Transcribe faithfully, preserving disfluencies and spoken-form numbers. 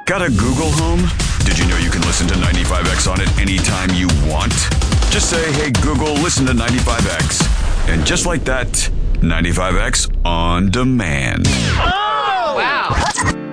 Got a Google Home? Did you know you can listen to ninety-five X on it anytime you want? Just say, hey, Google, listen to ninety-five X. And just like that, ninety-five X on demand. Oh! Wow.